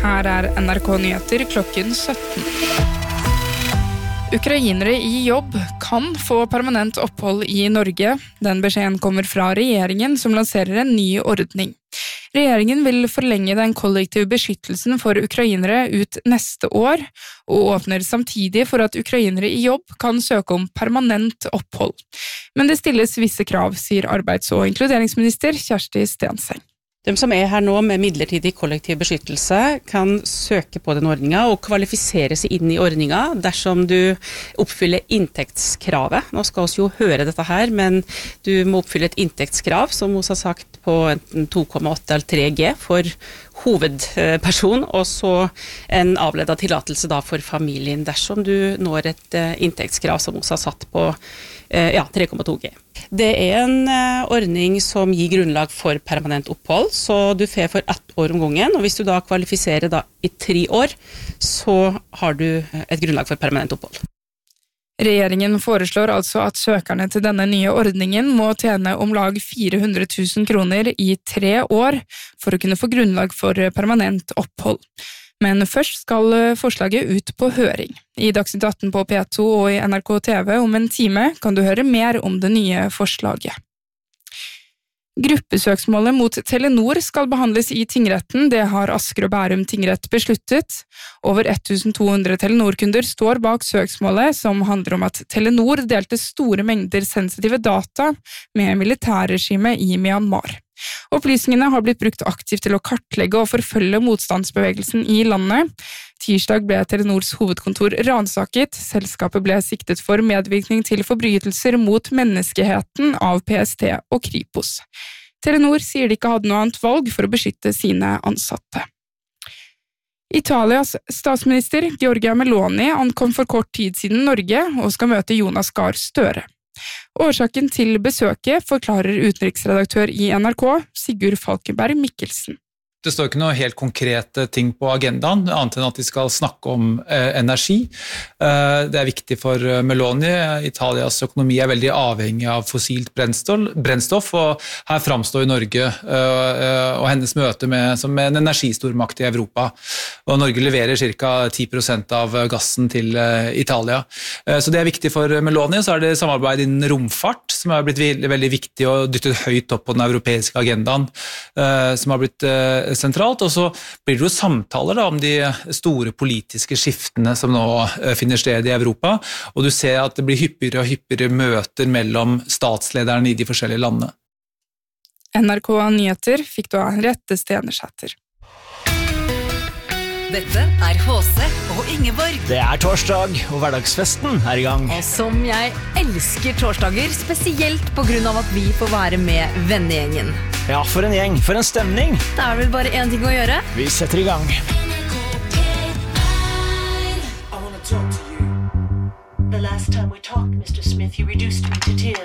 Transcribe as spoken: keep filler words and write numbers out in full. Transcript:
Her er N R K Nyheter klokken sytten. Ukrainere i jobb kan få permanent opphold i Norge. Den beskjeden kommer fra regjeringen som lanserer en ny ordning. Regjeringen vil forlenge den kollektive beskyttelsen for ukrainere ut neste år, og åpner samtidig for at ukrainere i jobb kan søke om permanent opphold. Men det stilles visse krav, sier arbeids- og inkluderingsminister Kjersti Stenseng. De som er her nå med midlertidig kollektiv beskyttelse kan søke på den ordningen og kvalifisere seg inn i ordningen dersom du oppfyller inntektskravet. Nå skal vi jo høre dette her, men du må oppfylle et inntektskrav, som vi har sagt på to komma åtte eller tre G for hovedperson, og så en avledet tillatelse da for familien dersom du når et inntektskrav som vi har satt på ja, tre komma to G. Det er en ordning som gir grunnlag for permanent opphold, så du får for ett år om gangen, og hvis du da kvalifiserer da i tre år, så har du et grunnlag for permanent opphold. Regjeringen foreslår altså at søkerne til denne nye ordningen må tjene om lag fire hundre tusen kroner i tre år for å kunne få grunnlag for permanent opphold. Men først skal forslaget ut på høring. I Dagsnytt atten på P to og i N R K T V om en time kan du høre mer om det nye forslaget. Gruppesøksmålet mot Telenor skal behandles i tingretten, det har Asker og Bærum tingrett besluttet. Over tusen to hundre Telenor-kunder står bak søksmålet, som handler om at Telenor delte store mengder sensitive data med militærregimet i Myanmar. Opplysningene har blitt brukt aktivt til å kartlegge og forfølge motstandsbevegelsen i landet. Tirsdag ble Telenors hovedkontor ransaket. Selskapet ble siktet for medvirkning til forbrytelser mot menneskeheten av P S T og Kripos. Telenor sier de ikke hadde noe annet valg for å beskytte sine ansatte. Italias statsminister Giorgia Meloni ankom for kort tid siden Norge og skal møte Jonas Gahr Støre. Årsaken til besøket forklarer utenriksredaktør i N R K, Sigurd Falkenberg Mikkelsen. Det står ikke noe helt konkrete ting på agendaen, annet enn at de skal snakke om eh, energi. Eh, det er viktig for Meloni. Italias økonomi er veldig avhengig av fossilt brennstoff, og her fremstår Norge eh, og hennes møte med, som en energistormakt i Europa. Og Norge leverer ca. ti prosent av gassen til eh, Italia. Eh, så det er viktig for Meloni. Så er det samarbeid innen romfart, som har blitt veldig, veldig viktig og dyttet høyt opp på den europeiske agendaen, eh, som har blitt eh, sentralt, og så blir det jo samtaler da, om de store politiske skiftene som nå finner sted i Europa, og du ser at det blir hyppigere og hyppigere møter mellom statslederne i de forskjellige landene. N R K Nyheter fikk du av Henriette Stenersæter. Dette er H C og Ingeborg. Det er torsdag, og hverdagsfesten er i gang. Og som jeg elsker torsdager, spesielt på grunn av at vi får være med vennegjengen. Ja, for en gjeng, for en stemning. Det er vel bare en ting å gjøre. Vi setter i gang. I want to talk to you. The last time we talked, mister Smith, you reduced me to tears.